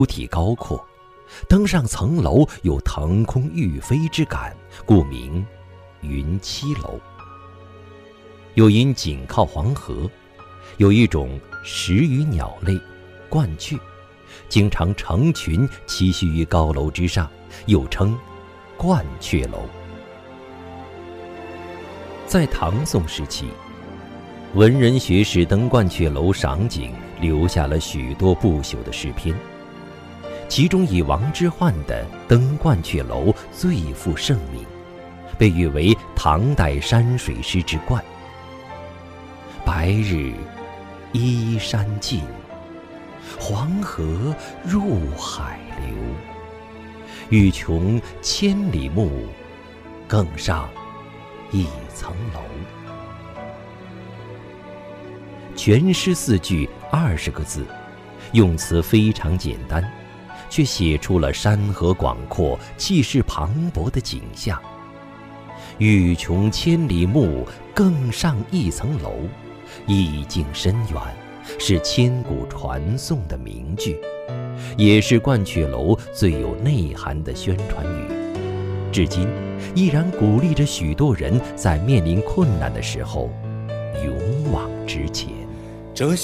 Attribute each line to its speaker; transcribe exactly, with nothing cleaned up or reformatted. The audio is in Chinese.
Speaker 1: 主体高阔，登上层楼有腾空欲飞之感，故名云栖楼。又因紧靠黄河，有一种食鱼鸟类鹳雀，经常成群栖息于高楼之上，又称鹳雀楼。在唐宋时期，文人学士登鹳雀楼赏景，留下了许多不朽的诗篇，其中以王之涣的《登鹳雀楼》最负盛名，被誉为唐代山水诗之冠。白日依山尽，黄河入海流。欲穷千里目，更上一层楼。全诗四句二十个字，用词非常简单，却写出了山河广阔、气势磅礴的景象。欲穷千里目，更上一层楼，意境深远，是千古传颂的名句，也是鹳雀楼最有内涵的宣传语，至今依然鼓励着许多人在面临困难的时候勇往直前。